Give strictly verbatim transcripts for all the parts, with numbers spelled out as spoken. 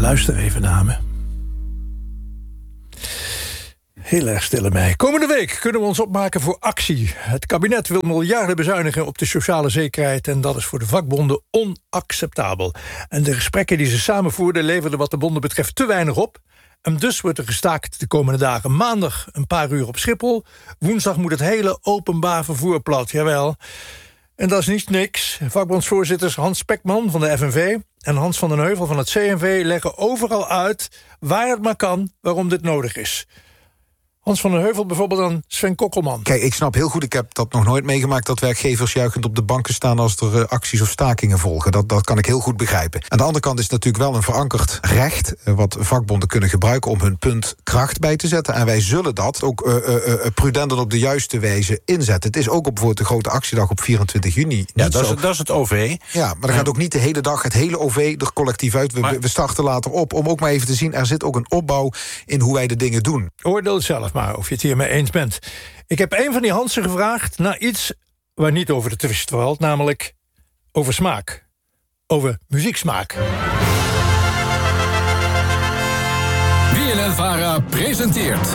Luister even naar me. Heel erg stil in mij. Komende week kunnen we ons opmaken voor actie. Het kabinet wil miljarden bezuinigen op de sociale zekerheid en dat is voor de vakbonden onacceptabel. En de gesprekken die ze samen voerden leverden wat de bonden betreft te weinig op. En dus wordt er gestaakt de komende dagen. Maandag een paar uur op Schiphol. Woensdag moet het hele openbaar vervoer plat, jawel. En dat is niet niks. Vakbondsvoorzitters Hans Spekman van de F N V en Hans van den Heuvel van het C N V leggen overal uit, waar het maar kan, waarom dit nodig is. Hans van den Heuvel bijvoorbeeld aan Sven Kokkelman. Kijk, ik snap heel goed, ik heb dat nog nooit meegemaakt, dat werkgevers juichend op de banken staan als er uh, acties of stakingen volgen. Dat, dat kan ik heel goed begrijpen. Aan de andere kant is het natuurlijk wel een verankerd recht, uh, wat vakbonden kunnen gebruiken om hun punt kracht bij te zetten. En wij zullen dat ook uh, uh, uh, prudent en op de juiste wijze inzetten. Het is ook op bijvoorbeeld de grote actiedag op vierentwintig juni. Ja, dat is, dat is het O V. Ja, maar dan ja. gaat ook niet de hele dag het hele O V er collectief uit. We, maar... we starten later op, om ook maar even te zien, er zit ook een opbouw in hoe wij de dingen doen. Oordeel het zelf maar of je het hiermee eens bent. Ik heb een van die Hansen gevraagd naar iets waar niet over de twist valt, namelijk over smaak. Over muzieksmaak. B N N-Vara presenteert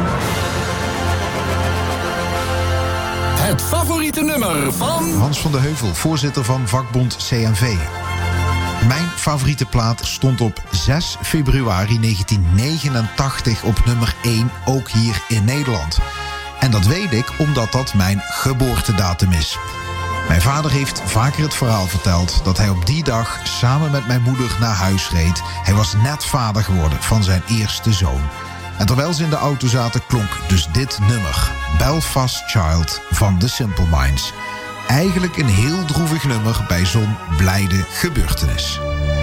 het favoriete nummer van Hans van den Heuvel, voorzitter van vakbond C N V. Mijn favoriete plaat stond op zes februari negentien negenentachtig op nummer één, ook hier in Nederland. En dat weet ik omdat dat mijn geboortedatum is. Mijn vader heeft vaker het verhaal verteld dat hij op die dag samen met mijn moeder naar huis reed. Hij was net vader geworden van zijn eerste zoon. En terwijl ze in de auto zaten klonk dus dit nummer, Belfast Child van The Simple Minds. Eigenlijk een heel droevig nummer bij zo'n blijde gebeurtenis.